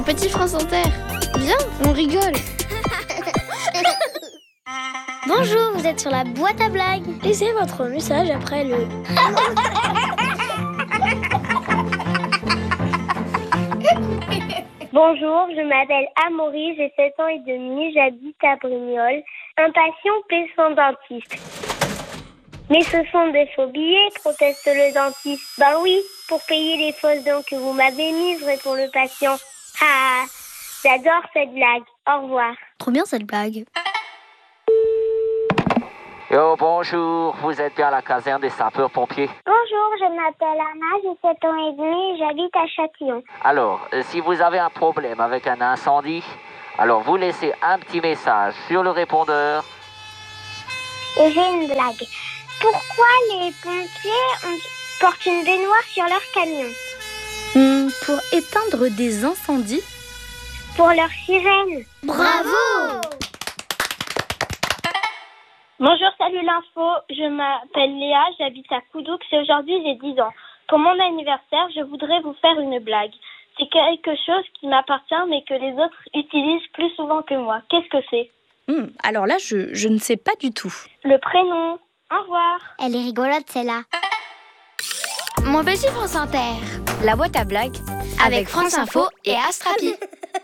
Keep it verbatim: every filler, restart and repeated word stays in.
Petit France Inter, viens, on rigole. Bonjour, vous êtes sur la boîte à blagues. Laissez votre message après le... Bonjour, je m'appelle Amaury, j'ai sept ans et demi, j'habite à Brignoles. Impatient plaît son dentiste. Mais ce sont des faux billets, proteste le dentiste. Ben oui, pour payer les fausses dents que vous m'avez mises, répond le patient. Ah, j'adore cette blague. Au revoir. Trop bien cette blague. Yo, bonjour, vous êtes bien à la caserne des sapeurs-pompiers? Bonjour, je m'appelle Anna, j'ai sept ans et demi et j'habite à Châtillon. Alors, euh, si vous avez un problème avec un incendie, alors vous laissez un petit message sur le répondeur. Et j'ai une blague. Pourquoi les pompiers ont... portent une baignoire sur leur camion? Hum, pour éteindre des incendies? Pour leur sirène. Bravo! Bonjour, salut l'info, je m'appelle Léa, j'habite à Coudoux et aujourd'hui j'ai dix ans. Pour mon anniversaire, je voudrais vous faire une blague. C'est quelque chose qui m'appartient mais que les autres utilisent plus souvent que moi. Qu'est-ce que c'est? Hum, alors là, je, je ne sais pas du tout. Le prénom. Au revoir. Elle est rigolote celle-là. Mon petit France Inter, La boîte à blagues avec France Info et Astrapi.